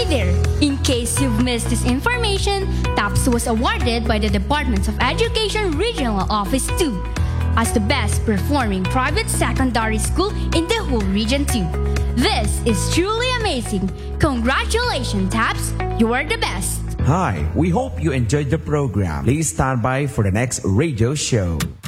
Hi there! In case you've missed this information, TAPS was awarded by the Department of Education Regional Office 2 as the best performing private secondary school in the whole Region 2. This is truly amazing. Congratulations, TAPS! You are the best! Hi, we hope you enjoyed the program. Please stand by for the next radio show.